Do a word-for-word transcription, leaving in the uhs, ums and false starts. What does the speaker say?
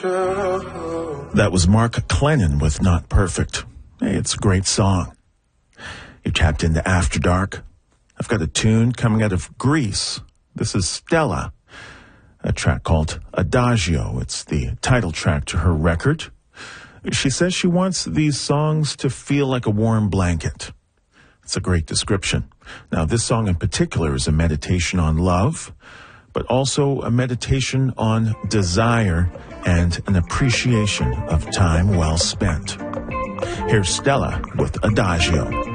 That was Mark Clennon with Not Perfect. Hey, it's a great song. You tapped into After Dark. I've got a tune coming out of Greece. This is Stella, a track called Adagio. It's the title track to her record. She says she wants these songs to feel like a warm blanket. It's a great description. Now, this song in particular is a meditation on love, but also a meditation on desire and an appreciation of time well spent. Here's Stella with Adagio.